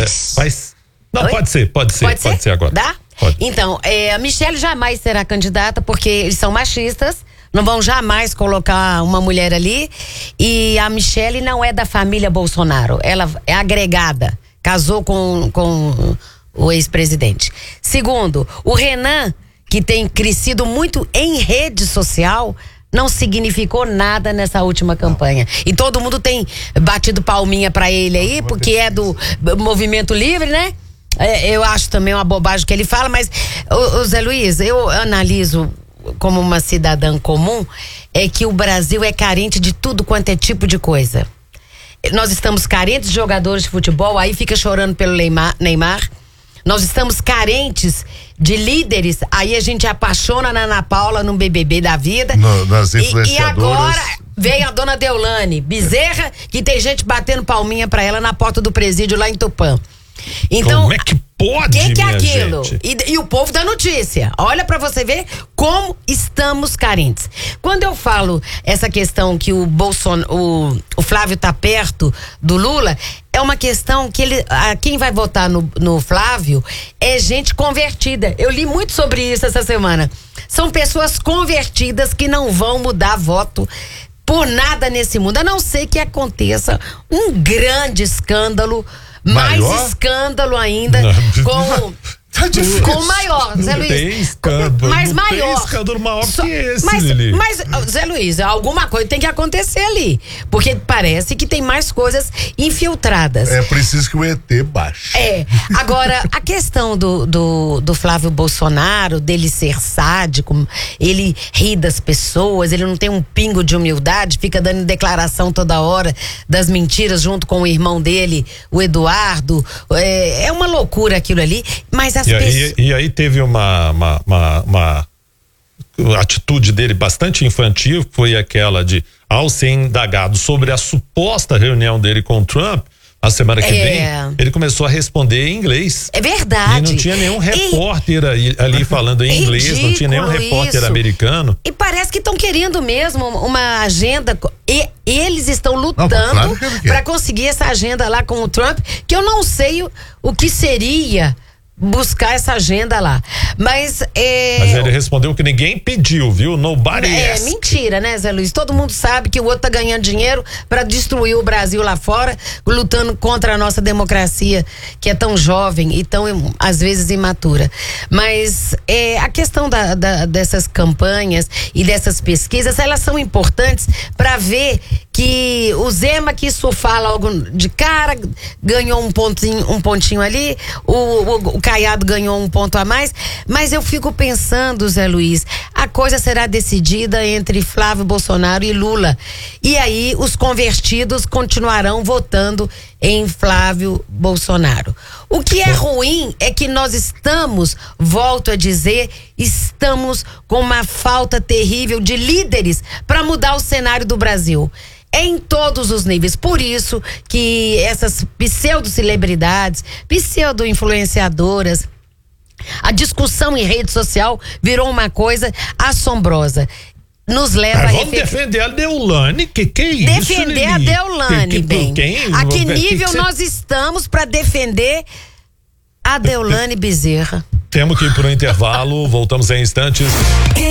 Mas não, Oi? pode ser agora. Dá? Pode. Então, a Michelle jamais será candidata porque eles são machistas, não vão jamais colocar uma mulher ali. E a Michelle não é da família Bolsonaro, ela é agregada, casou com o ex-presidente. Segundo, o Renan, que tem crescido muito em rede social, não significou nada nessa última campanha. E todo mundo tem batido palminha pra ele aí, porque é do Movimento Livre, né? Eu acho também uma bobagem que ele fala, mas, o Zé Luiz, eu analiso como uma cidadã comum, é que o Brasil é carente de tudo quanto é tipo de coisa. Nós estamos carentes de jogadores de futebol, aí fica chorando pelo Neymar. Nós estamos carentes de líderes, aí a gente apaixona na Ana Paula no BBB da vida. Nas influenciadoras. E agora veio a dona Deolane Bezerra, que tem gente batendo palminha pra ela na porta do presídio lá em Tupã. Então, como é que pode, que é aquilo? gente? E o povo da notícia. Olha pra você ver como estamos carentes. Quando eu falo essa questão que o Flávio tá perto do Lula, é uma questão que quem vai votar no Flávio é gente convertida. Eu li muito sobre isso essa semana. São pessoas convertidas que não vão mudar voto por nada nesse mundo, a não ser que aconteça um grande escândalo. Mais escândalo ainda com o maior, Zé Luiz. Tem escândalo. Mas não maior. Tem escândalo maior que esse, mas, Zé Luiz, alguma coisa tem que acontecer ali. Porque parece que tem mais coisas infiltradas. É preciso que o ET baixe. Agora, a questão do Flávio Bolsonaro, dele ser sádico, ele ri das pessoas, ele não tem um pingo de humildade, fica dando declaração toda hora das mentiras junto com o irmão dele, o Eduardo. É uma loucura aquilo ali, mas e aí teve uma atitude dele bastante infantil, foi aquela de, ao ser indagado sobre a suposta reunião dele com o Trump, na semana que vem, ele começou a responder em inglês. É verdade. E não tinha nenhum repórter ali falando em inglês, não tinha nenhum repórter americano. E parece que estão querendo mesmo uma agenda, e eles estão lutando para conseguir essa agenda lá com o Trump, que eu não sei o que seria buscar essa agenda lá. Mas ele respondeu que ninguém pediu, viu? Nobody asked. Mentira, né, Zé Luiz? Todo mundo sabe que o outro tá ganhando dinheiro pra destruir o Brasil lá fora, lutando contra a nossa democracia, que é tão jovem e tão, às vezes, imatura. Mas a questão dessas campanhas e dessas pesquisas, elas são importantes pra ver que o Zema quis surfar logo de cara, ganhou um pontinho ali, o Caiado ganhou um ponto a mais, mas eu fico pensando, Zé Luiz, a coisa será decidida entre Flávio Bolsonaro e Lula, e aí os convertidos continuarão votando em Flávio Bolsonaro. O que é ruim é que nós estamos, volto a dizer, estamos com uma falta terrível de líderes para mudar o cenário do Brasil. Em todos os níveis. Por isso que essas pseudo-celebridades, pseudo-influenciadoras, a discussão em rede social virou uma coisa assombrosa. Nos leva vamos defender a Deolane, que é isso? Defender a Deolane, bem. A que nível nós estamos para defender a Deolane Bezerra? Temos que ir para o intervalo, voltamos em instantes.